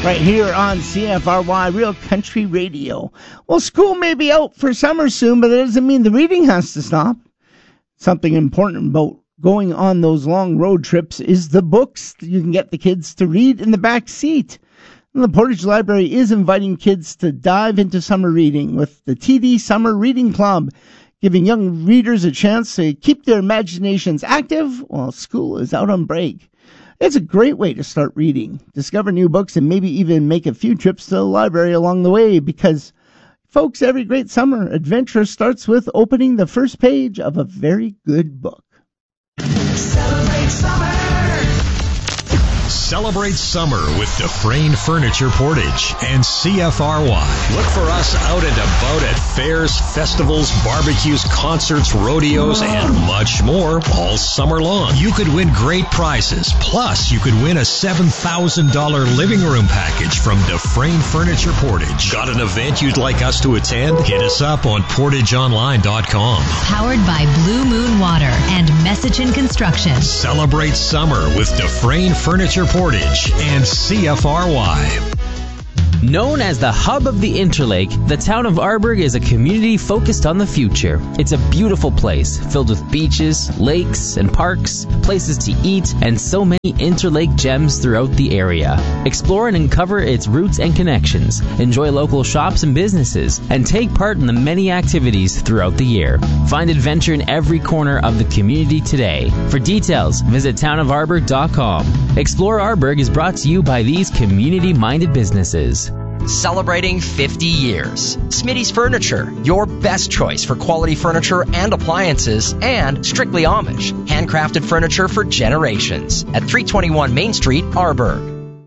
right here on CFRY Real Country Radio. Well, school may be out for summer soon, but that doesn't mean the reading has to stop. Something important about going on those long road trips is the books that you can get the kids to read in the back seat. And the Portage Library is inviting kids to dive into summer reading with the TD Summer Reading Club, giving young readers a chance to keep their imaginations active while school is out on break. It's a great way to start reading, discover new books, and maybe even make a few trips to the library along the way because, folks, every great summer adventure starts with opening the first page of a very good book. Celebrate summer! Celebrate summer with Dufresne Furniture Portage and CFRY. Look for us out and about at fairs, festivals, barbecues, concerts, rodeos, and much more all summer long. You could win great prizes. Plus, you could win a $7,000 living room package from Dufresne Furniture Portage. Got an event you'd like us to attend? Hit us up on portageonline.com. Powered by Blue Moon Water and Messichin Construction. Celebrate summer with Dufresne Furniture Portage and CFRY. Known as the hub of the Interlake, the town of Arborg is a community focused on the future. It's a beautiful place filled with beaches, lakes, and parks, places to eat, and so many Interlake gems throughout the area. Explore and uncover its roots and connections, enjoy local shops and businesses, and take part in the many activities throughout the year. Find adventure in every corner of the community today. For details, visit townofarborg.com. Explore Arborg is brought to you by these community-minded businesses. Celebrating 50 years. Smitty's Furniture, your best choice for quality furniture and appliances, and Strictly Amish, handcrafted furniture for generations. At 321 Main Street, Arborg.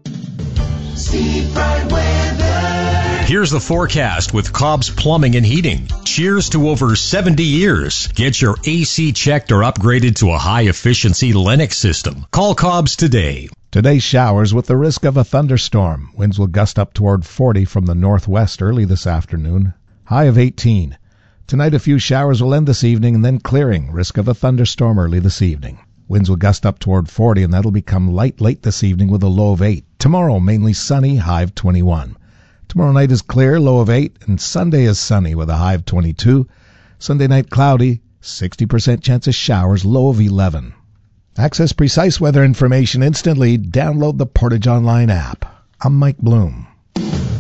Steve Bright Weather. Here's the forecast with Cobb's Plumbing and Heating. Cheers to over 70 years. Get your AC checked or upgraded to a high-efficiency Lennox system. Call Cobb's today. Today, showers with the risk of a thunderstorm. Winds will gust up toward 40 from the northwest early this afternoon. High of 18. Tonight, a few showers will end this evening and then clearing. Risk of a thunderstorm early this evening. Winds will gust up toward 40, and that'll become light late this evening with a low of 8. Tomorrow, mainly sunny, high of 21. Tomorrow night is clear, low of 8, and Sunday is sunny with a high of 22. Sunday night cloudy, 60% chance of showers, low of 11. Access precise weather information instantly. Download the Portage Online app. I'm Mike Bloom.